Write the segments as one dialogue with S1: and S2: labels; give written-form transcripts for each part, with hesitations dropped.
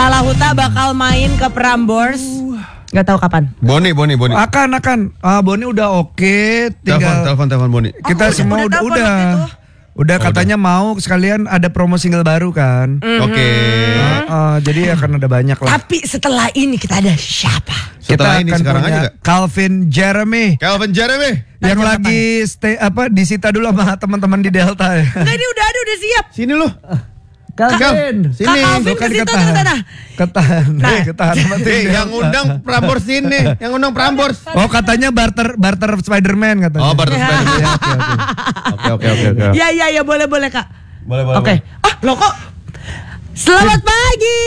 S1: Kalahuta bakal main ke Prambors. Gak tahu kapan.
S2: Boni.
S3: Akan. Boni udah oke. Tinggal
S2: Telepon Boni.
S3: kita semua udah. Udah katanya mau sekalian ada promo single baru kan.
S2: Oke.
S3: Jadi akan ada banyak lah.
S1: Tapi setelah ini kita ada siapa?
S2: Setelah
S3: kita
S2: ini
S3: akan
S2: sekarang
S3: punya
S2: aja gak?
S3: Calvin Jeremy
S2: Yang
S3: yang lagi disita dulu sama teman-teman di Delta ya.
S1: Enggak, ini udah siap.
S2: Sini lu.
S3: Calvin,
S2: sini.
S1: Kak Calvin
S3: bukan
S1: ke situ
S3: ketahan. Yang
S2: undang Prambors sini, yang undang Prambors.
S3: Oh katanya barter Spiderman katanya.
S2: Oh, barter Spiderman. Oke.
S1: Ya, boleh Kak.
S2: Boleh.
S1: Oke. Loh kok? Selamat pagi.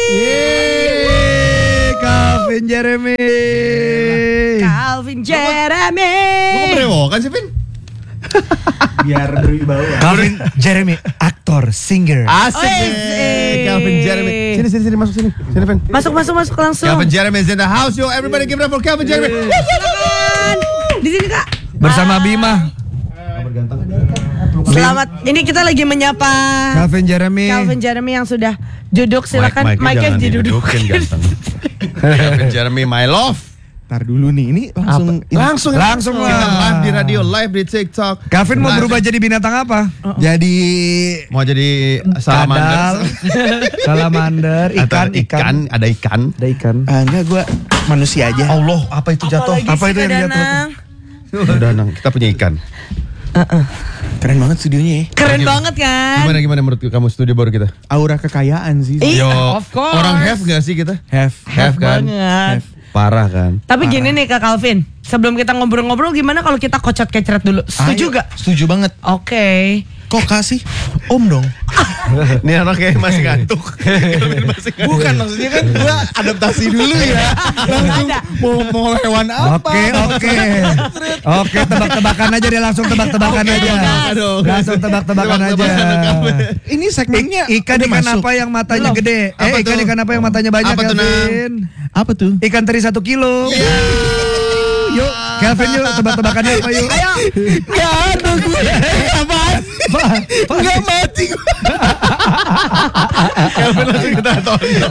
S3: Calvin Jeremy.
S1: Calvin Jeremy.
S2: Kok berewokan sih, Vin?
S4: Biar berwibawa.
S3: Calvin Jeremy, aktor, singer.
S2: Asik. Calvin Jeremy. Sini masuk sini. Sini, Vin.
S1: Masuk langsung.
S2: Calvin Jeremy is in the house. Yo, everybody give it up for Calvin Jeremy.
S1: Silakan. Di sini Kak.
S3: Bersama Bima.
S1: Selamat. Ini kita lagi menyapa
S3: Calvin Jeremy
S1: yang sudah duduk. Silakan mic-nya didudukin.
S2: Ganteng. Calvin Jeremy, my love.
S4: Ntar dulu nih, ini langsung
S3: Langsung
S2: Kita
S3: lah.
S2: live di radio, live di TikTok.
S3: Calvin mau berubah jadi binatang apa?
S4: jadi
S2: Mau jadi
S3: Kadal,
S2: salamander.
S3: salamander,
S2: Atau
S3: ikan.
S2: ada ikan.
S3: Ada ikan.
S4: enggak, gue manusia aja.
S3: Allah, apa itu jatuh? Apa itu yang jatuh?
S2: Udah, Nang, kita punya ikan.
S4: Keren banget studionya ya.
S1: Keren banget kan?
S2: Gimana menurut kamu studio baru kita?
S4: Aura kekayaan sih.
S1: Iya, of course.
S2: Orang have gak sih kita?
S4: Have
S2: kan?
S1: banget.
S2: Parah kan?
S1: Tapi gini nih Kak Calvin, sebelum kita ngobrol-ngobrol gimana kalau kita kocot keceret dulu? Setuju gak?
S4: Setuju banget.
S1: Oke.
S4: Kok kasih om dong?
S2: Ini anaknya masih ngantuk.
S4: Bukan, maksudnya kan gue adaptasi dulu ya. Langsung mau hewan apa?
S3: Oke, tebak-tebakan aja deh, langsung tebak-tebakan aja. Langsung tebak-tebakan aja.
S4: Ini segmennya
S3: Ikan
S4: udah masuk.
S3: apa yang matanya gede?
S2: Apa tuh?
S3: Ikan apa yang matanya banyak,
S2: Apa tuh,
S3: Calvin?
S4: Apa tuh?
S3: Ikan teri 1 kilo. Yuk, Calvin yuk, tebak-tebakannya apa yuk? Ayo.
S4: Gak ada gue. Apaan? Gak mati gue.
S2: Calvin langsung kita tonton.